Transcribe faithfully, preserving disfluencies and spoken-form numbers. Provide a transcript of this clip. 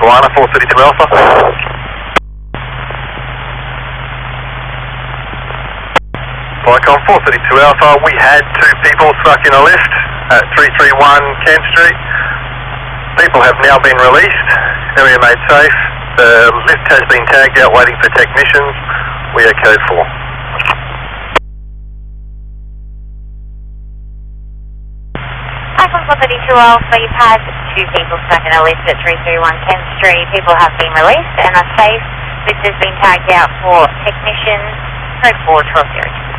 Moana, four thirty-two Alpha. Flycom four thirty-two Alpha, we had two people stuck in a lift at three three one Kent Street. People have now been released, area made safe. The lift has been tagged out waiting for technicians. We are code four. Flycom four thirty-two Alpha, you've had two people stuck in a lift at three three one Kent Street. People have been released and are safe. Lift has been tagged out for technicians. Code four, twelve zero two.